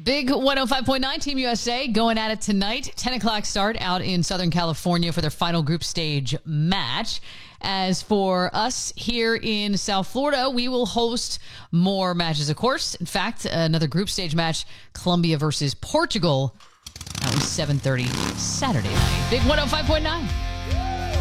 Big 105.9 Team USA going at it tonight. 10 o'clock start out in Southern California for their final group stage match. As for us here in South Florida, we will host more matches, of course. In fact, another group stage match, Colombia versus Portugal. That was 7:30 Saturday night. Big 105.9.